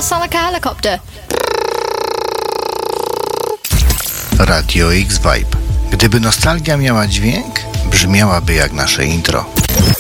sound like a helicopter. Radio X Vibe. Gdyby nostalgia miała dźwięk, brzmiałaby jak nasze intro.